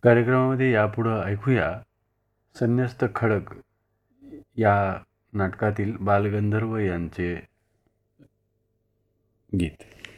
कार्यक्रमामध्ये यापुढं ऐकूया संन्यस्त खडक या नाटकातील बालगंधर्व यांचे गीत.